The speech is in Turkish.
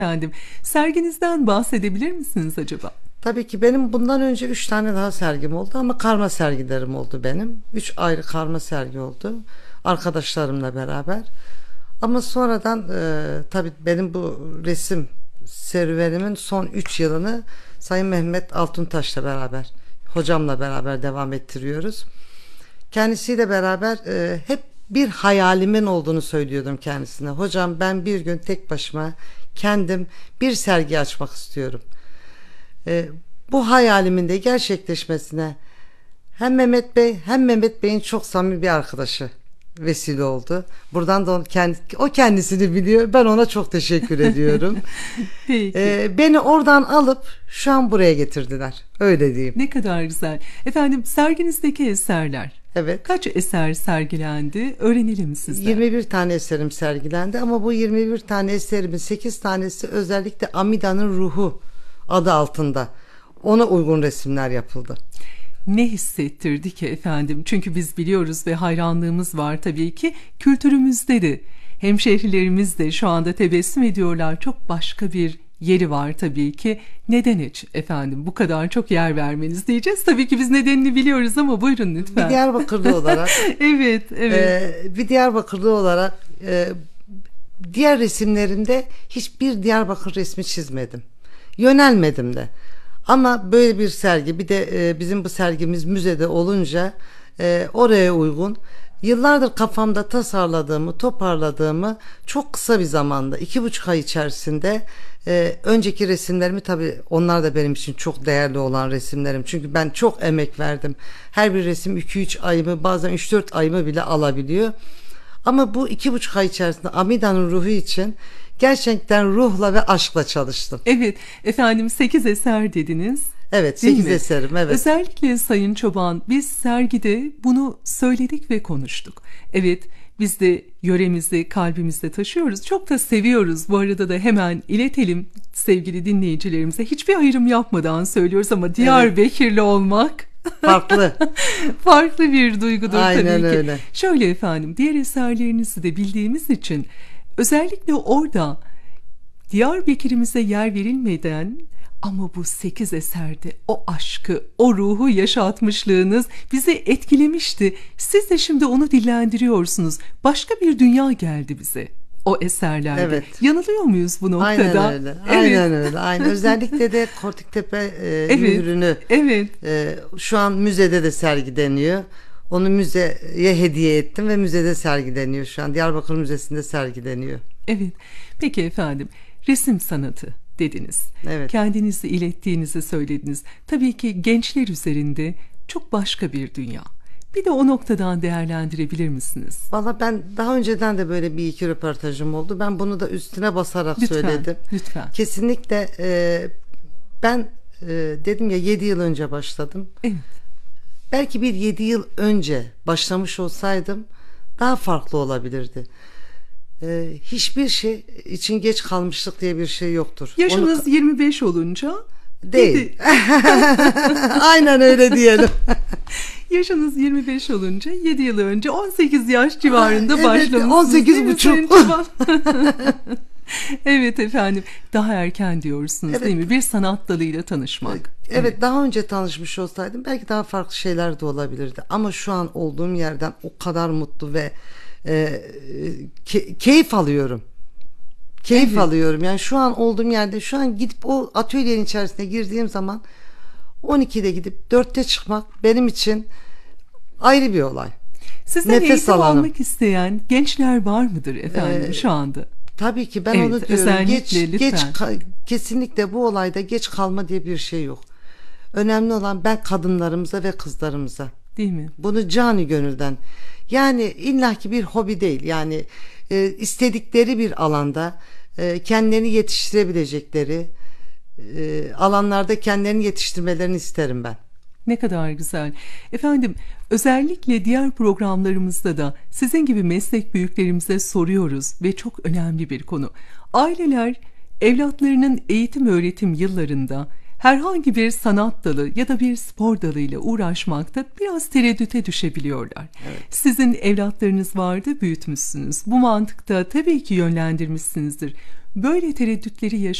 Efendim, serginizden bahsedebilir misiniz acaba? Tabii ki benim bundan önce 3 tane daha sergim oldu ama karma sergilerim oldu benim. 3 ayrı karma sergi oldu arkadaşlarımla beraber. Ama sonradan tabii benim bu resim serüvenimin son 3 yılını Sayın Mehmet Altuntaş'la beraber, hocamla beraber devam ettiriyoruz. Kendisiyle beraber hep bir hayalimin olduğunu söylüyordum kendisine. Hocam, ben bir gün tek başıma kendim bir sergi açmak istiyorum. Bu hayalimin de gerçekleşmesine hem Mehmet Bey hem Mehmet Bey'in çok samimi bir arkadaşı vesile oldu. Buradan da o kendisini biliyor. Ben ona çok teşekkür ediyorum. Peki. Beni oradan alıp şu an buraya getirdiler. Öyle diyeyim. Ne kadar güzel. Efendim, serginizdeki eserler. Evet. Kaç eser sergilendi? Öğrenelim sizden. 21 tane eserim sergilendi ama bu 21 tane eserimin 8 tanesi özellikle Amida'nın ruhu adı altında. Ona uygun resimler yapıldı. Ne hissettirdi ki efendim? Çünkü biz biliyoruz ve hayranlığımız var tabii ki. Kültürümüzde de hemşehrilerimiz de şu anda tebessüm ediyorlar. Çok başka bir yeri var tabii ki. Neden hiç efendim bu kadar çok yer vermeniz diyeceğiz. Tabii ki biz nedenini biliyoruz ama buyurun lütfen. Bir Diyarbakırlı olarak evet, evet. bir Diyarbakırlı olarak diğer resimlerimde hiçbir Diyarbakır resmi çizmedim. Yönelmedim de. Ama böyle bir sergi, bir de bizim bu sergimiz müzede olunca oraya uygun. Yıllardır kafamda tasarladığımı, toparladığımı çok kısa bir zamanda, 2,5 ay içerisinde önceki resimlerimi, tabii onlar da benim için çok değerli olan resimlerim. Çünkü ben çok emek verdim. Her bir resim 2-3 ayımı, bazen 3-4 ayımı bile alabiliyor. Ama bu 2,5 ay içerisinde Amida'nın ruhu için gerçekten ruhla ve aşkla çalıştım. Evet efendim, 8 eser dediniz. Evet, Değil 8 mi? eserim, evet. Özellikle Sayın Çoban, biz sergide bunu söyledik ve konuştuk. Evet, biz de yöremizi kalbimizde taşıyoruz. Çok da seviyoruz. Bu arada da hemen iletelim sevgili dinleyicilerimize. Hiçbir ayrım yapmadan söylüyoruz ama Diyarbakırlı olmak Farklı. farklı bir duygudur. Aynen tabii ki. öyle. Şöyle efendim, diğer eserlerinizi de bildiğimiz için özellikle orada Diyarbakır'ımıza yer verilmeden ama bu 8 eserde o aşkı, o ruhu yaşatmışlığınız bizi etkilemişti. Siz de şimdi onu dillendiriyorsunuz. Başka bir dünya geldi bize o eserlerde. Evet. Yanılıyor muyuz bu noktada? Aynen öyle. Aynen öyle. Aynen. Özellikle de Kortiktepe mührünü Evet. şu an müzede de sergileniyor. Onu müzeye hediye ettim ve müzede sergileniyor şu an. Diyarbakır Müzesi'nde sergileniyor. Evet. Peki efendim, resim sanatı dediniz. Evet. Kendinizi ilettiğinizi söylediniz. Tabii ki gençler üzerinde çok başka bir dünya. Bir de o noktadan değerlendirebilir misiniz? Valla ben daha önceden de böyle bir iki röportajım oldu. Ben bunu da üstüne basarak Lütfen, söyledim. lütfen. Kesinlikle ben dedim ya 7 yıl önce başladım. Evet. Belki bir 7 yıl önce başlamış olsaydım daha farklı olabilirdi. Hiçbir şey için geç kalmışlık diye bir şey yoktur. Yaşınız 25 olunca değil. Aynen öyle diyelim. Yaşınız 25 olunca 7 yıl önce 18 yaş civarında Evet, başlamışsınız. 18,5. Evet efendim, daha erken diyorsunuz, Evet. değil mi? Bir sanat dalıyla tanışmak. Evet, daha önce tanışmış olsaydım belki daha farklı şeyler de olabilirdi. Ama şu an olduğum yerden o kadar mutlu ve keyif alıyorum. Keyif alıyorum. Yani şu an olduğum yerde, şu an gidip o atölyenin içerisine girdiğim zaman 12'de gidip 4'te çıkmak benim için ayrı bir olay. Sizden Nefes eğitim alanım. almak isteyen gençler var mıdır efendim şu anda? Tabii ki ben Evet, onu diyorum. özellikle lütfen. Kesinlikle bu olayda geç kalma diye bir şey yok. Önemli olan ben kadınlarımıza ve kızlarımıza. Değil mi? Bunu cani gönülden. Yani illaki bir hobi değil. Yani istedikleri bir alanda kendilerini yetiştirebilecekleri alanlarda kendilerini yetiştirmelerini isterim ben. Ne kadar güzel. Efendim, özellikle diğer programlarımızda da sizin gibi meslek büyüklerimize soruyoruz ve çok önemli bir konu. Aileler evlatlarının eğitim öğretim yıllarında herhangi bir sanat dalı ya da bir spor dalıyla uğraşmakta biraz tereddüte düşebiliyorlar. Evet. Sizin evlatlarınız vardı, büyütmüşsünüz. Bu mantıkta tabii ki yönlendirmişsinizdir. Böyle tereddütleri